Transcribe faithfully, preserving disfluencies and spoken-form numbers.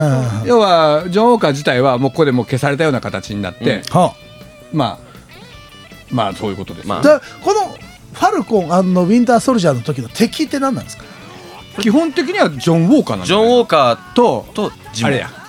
要はジョン・ウォーカー自体はもうここでもう消されたような形になって、うん、まあまあそういうことです、まあ、 でこのファルコン&ウィンターソルジャーの時の敵って何なんですか？ 基本的にはジョン・ウォーカーなんだよ。 ジョン・ウォーカーととあれや